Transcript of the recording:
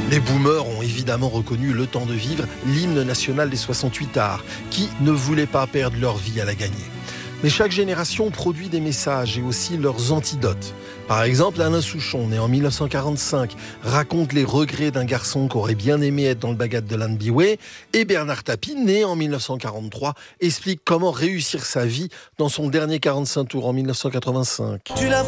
Les boomers ont évidemment reconnu Le Temps de vivre, l'hymne national des 68 arts, qui ne voulaient pas perdre leur vie à la gagner. Mais chaque génération produit des messages et aussi leurs antidotes. Par exemple, Alain Souchon, né en 1945, raconte les regrets d'un garçon qui aurait bien aimé être dans le bagat de Lan Biway. Et Bernard Tapie, né en 1943, explique comment réussir sa vie dans son dernier 45 tours en 1985.